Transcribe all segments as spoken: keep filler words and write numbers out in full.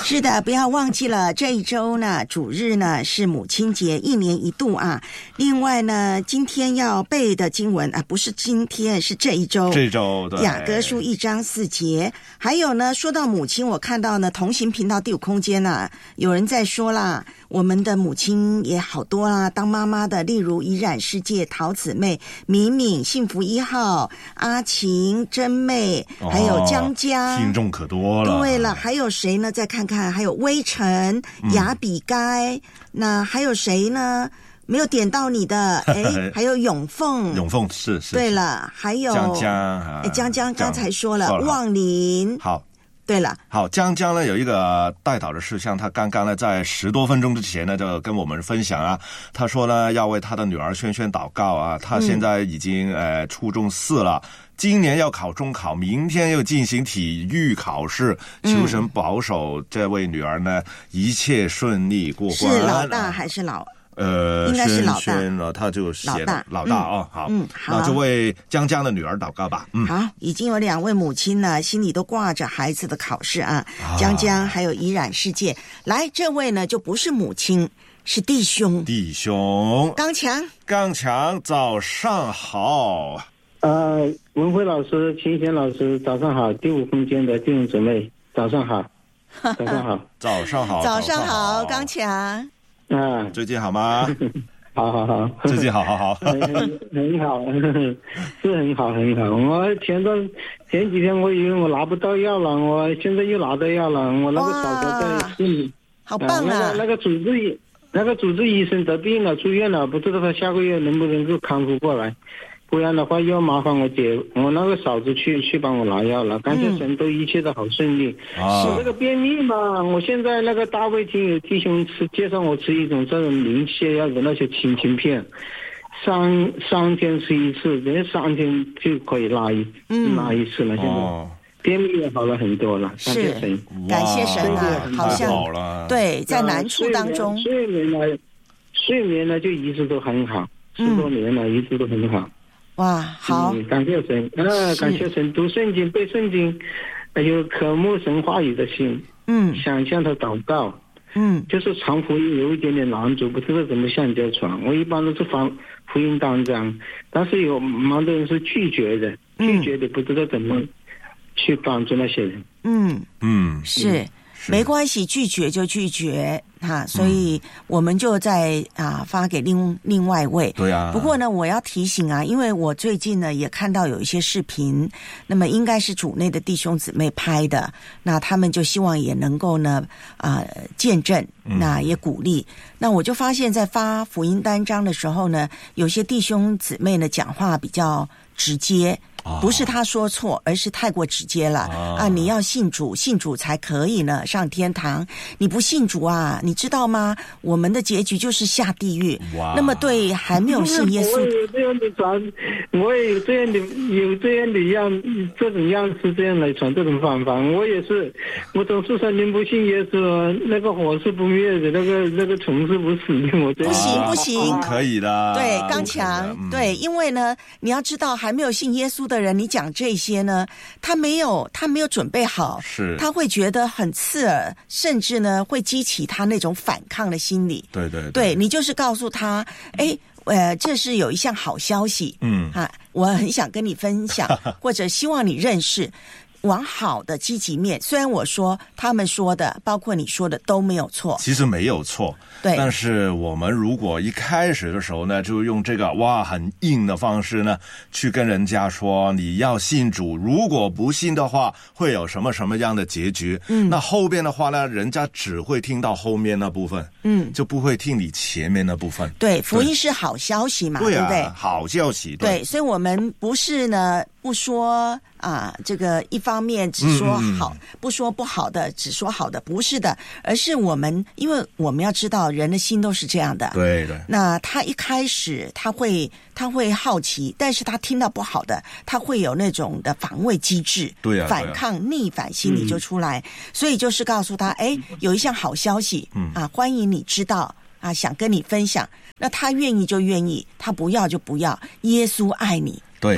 是的，不要忘记了这一周呢，主日呢是母亲节，一年一度啊。另外呢，今天要背的经文啊，不是今天，是这一周。 这一周对。 雅歌书一章四节。还有呢，说到母亲，我看到呢，同行频道第五空间啊，有人在说啦，我们的母亲也好多啦，当妈妈的，例如怡然世界、陶姊妹、敏敏、幸福一号、阿晴、珍妹，还有江江， 听众可多了。 对了，还有谁呢？再看看，还有微尘、雅比该、嗯，那还有谁呢？没有点到你的，哎，还有永凤， 永凤是是。 对了，还有江江， 哎，江江刚才说了，望林。 好， 对了， 好，江江呢有一个代祷的事项，他刚刚呢在十多分钟之前呢就跟我们分享啊，他说呢要为他的女儿萱萱祷告啊，他现在已经、嗯、呃初中四了。今年要考中考，明天又进行体育考试，求神保守这位女儿呢、嗯、一切顺利过关。 是老大还是老？ 呃， 应该是老大。 萱萱他就写老大， 老大哦， 嗯、 好， 嗯，好， 那就为江江的女儿祷告吧。嗯， 好，已经有两位母亲呢，心里都挂着孩子的考试啊，啊江江还有怡然世界。来，这位呢就不是母亲，是弟兄。 弟兄， 刚强， 刚强，早上好。 呃，文辉老师、秦贤老师，早上好！第五空间的弟兄姊妹，早上好，早上好， 早上好， 早上好，刚强啊， 最近好吗？ 好好好， 最近好好好， 很很好，是很好很好。我前段前几天我以为我拿不到药了，我现在又拿到药了，我那个嫂子在心里， 好棒啊！ 那个那个主治医那个主治医生得病了，住院了，不知道他下个月能不能够康复过来。不然的话，又要麻烦我姐，我那个嫂子去去帮我拿药了。感谢神，都一切都好顺利。 啊、 我这个便秘嘛，我现在那个大卫听有弟兄吃介绍我吃一种这种灵泻药的那些清清片，三三天吃一次，连三天就可以拉一、嗯、拉一次了。现在、哦、便秘也好了很多了，感谢神， 感谢神啊！好像好了， 对，在难处当中， 睡眠呢，睡眠呢就一直都很好，十多年了、嗯，一直都很好。 哇，好、 嗯！感谢神啊，感谢神，读圣经、背圣经，还有渴慕神话语的心， 嗯， 想向他祷告， 嗯， 就是传福音有一点点难度，不知道怎么向人家传。我一般都是发福音单张，但是有蛮多人是拒绝的，拒绝的不知道怎么去帮助那些人。 嗯嗯， 是。没关系，拒绝就拒绝哈，所以我们就在啊发给另另外一位。 对啊。 不过呢，我要提醒啊，因为我最近呢也看到有一些视频，那么应该是主内的弟兄姊妹拍的，那他们就希望也能够呢啊、呃、见证，那也鼓励、嗯。那我就发现，在发福音单张的时候呢，有些弟兄姊妹呢讲话比较直接。不是他说错，而是太过直接了 啊, 啊！你要信主，信主才可以呢上天堂。你不信主啊，你知道吗？我们的结局就是下地狱。那么对还没有信耶稣， 我也有这样的传，我也有这样的有这样的样这种样式，这样来传这种方法。我也是，我总是说您不信耶稣，那个火是不灭的，那个那个虫是不死的。我不行不行， 不可以的。 对，刚强、嗯，对，因为呢，你要知道，还没有信耶稣的人，你讲这些呢，他没有他没有准备好， 是他会觉得很刺耳，甚至呢会激起他那种反抗的心理。 对对 对, 对，你就是告诉他，哎，呃，这是有一项好消息， 嗯啊，我很想跟你分享，或者希望你认识。往好的积极面，虽然我说他们说的包括你说的都没有错， 其实没有错， 对， 但是我们如果一开始的时候呢，就用这个哇很硬的方式呢去跟人家说你要信主，如果不信的话会有什么什么样的结局，嗯，那后边的话呢人家只会听到后面那部分，嗯，就不会听你前面那部分。 对，福音是好消息嘛， 对,、啊、对不对？ 好消息， 对, 对，所以我们不是呢不说啊，这个一方面只说好、嗯、不说不好的，只说好的，不是的，而是我们因为我们要知道人的心都是这样的， 对对。 那他一开始他会他会好奇，但是他听到不好的，他会有那种的防卫机制， 对啊， 反抗、啊、逆反心理就出来、嗯，所以就是告诉他，哎，有一项好消息，嗯啊，欢迎你知道啊，想跟你分享，那他愿意就愿意，他不要就不要，耶稣爱你， 对啊。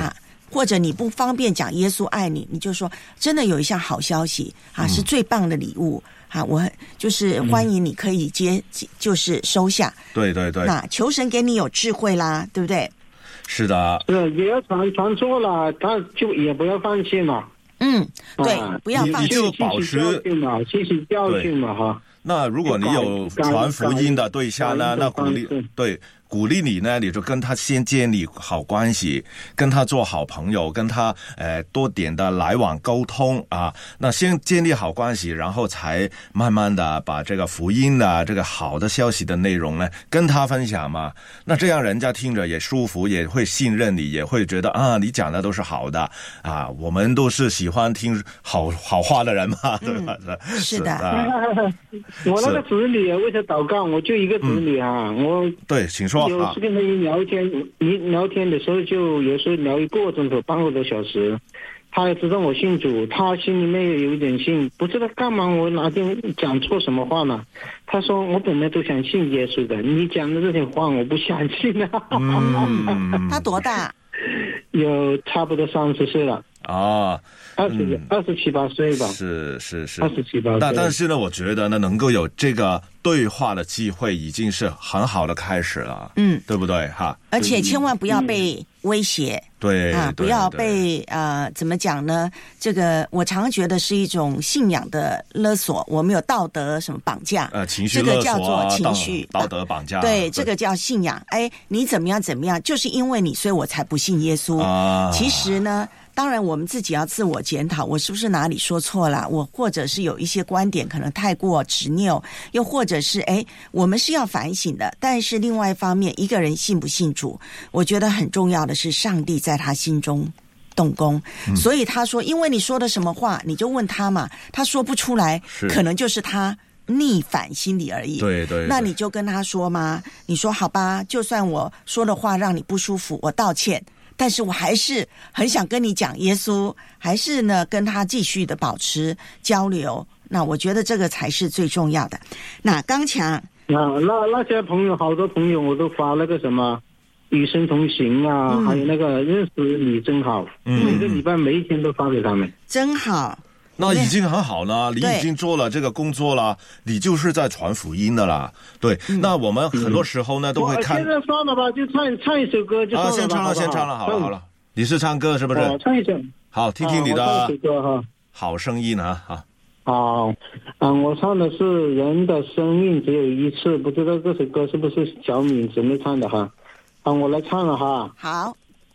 或者你不方便讲耶稣爱你，你就说真的有一项好消息啊，是最棒的礼物。啊，我就是欢迎你可以接，嗯、就是收下。 对对对。 那求神给你有智慧啦，对不对？ 是的。 是也要传传错了，他就也不要放弃嘛。 嗯，对， 啊、 不要放弃， 你就保持教训嘛，吸取教训嘛，哈。 那如果你有传福音的对象呢，那鼓励对。鼓励你呢，你就跟他先建立好关系，跟他做好朋友，跟他呃多点的来往沟通啊。那先建立好关系，然后才慢慢的把这个福音的这个好的消息的内容呢跟他分享嘛。那这样人家听着也舒服，也会信任你，也会觉得啊你讲的都是好的啊。我们都是喜欢听好好话的人嘛，对吧？ 嗯、是的。 是啊、我那个子女为他祷告，我就一个子女啊，嗯、我对，请说。 有时跟他聊天，你聊天的时候就有时候聊一个钟头、半个多小时。他也知道我信主，他心里面有一点信，不知道干嘛我哪天讲错什么话呢？他说我本来都想信耶稣的，你讲的这些话我不相信啊。 嗯、他多大？ 有差不多三十岁了。 啊， 二十二十七八岁吧， 是是是， 二十七八岁。 但但是呢，我觉得呢，能够有这个对话的机会，已经是很好的开始了， 嗯， 对不对哈？ 而且千万不要被威胁， 嗯、对啊，不要被呃，怎么讲呢？这个我常觉得是一种信仰的勒索，我们有道德什么绑架， 呃，情绪勒索、啊、 这个叫做情绪道德绑架， 对，这个叫信仰。哎，你怎么样怎么样，就是因为你，所以我才不信耶稣。 啊、 其实呢。当然我们自己要自我检讨，我是不是哪里说错了，我或者是有一些观点可能太过执拗，又或者是哎，我们是要反省的。但是另外一方面，一个人信不信主，我觉得很重要的是上帝在他心中动工、嗯、所以他说因为你说的什么话你就问他嘛，他说不出来可能就是他逆反心理而已。 对 对, 对， 那你就跟他说嘛，你说好吧，就算我说的话让你不舒服，我道歉，但是我还是很想跟你讲耶稣，还是呢跟他继续的保持交流。那我觉得这个才是最重要的。那刚强啊， 那那些朋友，好多朋友我都发那个什么与神同行啊、嗯、还有那个认识你真好、嗯、每个礼拜每一天都发给他们。 真好， 那已经很好了，你已经做了这个工作了，你就是在传福音的啦。对、嗯、那我们很多时候呢、嗯、都会看， 现在算了吧，就唱唱一首歌就算了吧。 啊，先唱了先唱了，好了好了，你是唱歌是不是？ 哦、唱一首， 好，听听你的好声音啊。 好，好，嗯，我唱的是人的生命只有一次，不知道这首歌是不是小敏姊妹唱的哈。啊，我来唱了哈。 好。